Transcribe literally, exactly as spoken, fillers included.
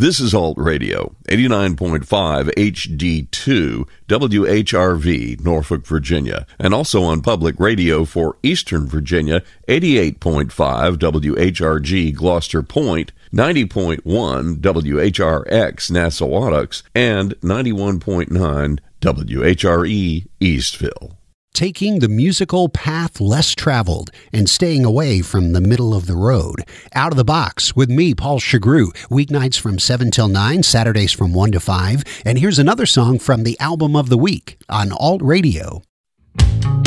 This is Alt Radio, eighty-nine point five H D two, W H R V, Norfolk, Virginia, and also on public radio for Eastern Virginia, eighty-eight point five W H R G, Gloucester Point, ninety point one W H R X, Nassawadox, and ninety-one point nine W H R E, Eastville. Taking the musical path less traveled and staying away from the middle of the road. Out of the Box with me, Paul Chagru, weeknights from seven till nine, Saturdays from one to five. And here's another song from the album of the week on Alt Radio.